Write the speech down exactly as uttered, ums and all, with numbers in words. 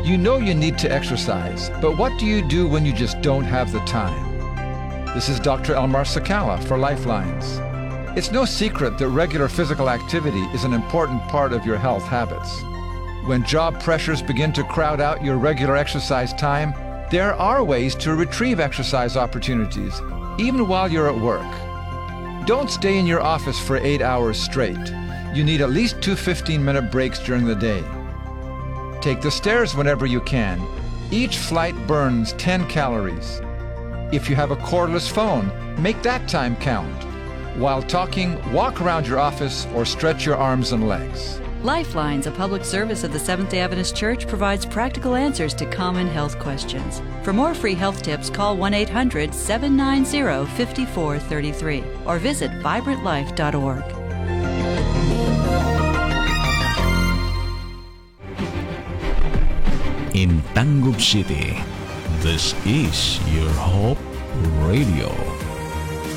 You know you need to exercise, but what do you do when you just don't have the time? This is Doctor Elmar Sakala for Lifelines. It's no secret that regular physical activity is an important part of your health habits. When job pressures begin to crowd out your regular exercise time, there are ways to retrieve exercise opportunities, even while you're at work. Don't stay in your office for eight hours straight. You need at least two fifteen-minute breaks during the day. Take the stairs whenever you can. Each flight burns ten calories. If you have a cordless phone, make that time count. While talking, walk around your office or stretch your arms and legs. Lifelines, a public service of the Seventh-day Adventist Church, provides practical answers to common health questions. For more free health tips, call one eight hundred, seven nine zero, five four three three or visit vibrant life dot org. In Tangub City, this is your Hope Radio.